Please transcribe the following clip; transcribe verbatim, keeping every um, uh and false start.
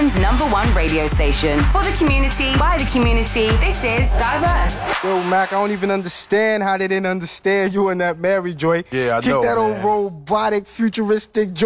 Brooklyn's number one radio station. For the community, by the community, this is Diverse. Yo, Mac, I don't even understand how they didn't understand you in that Mary joint. Yeah, I Kick know, that old man. robotic, futuristic joint.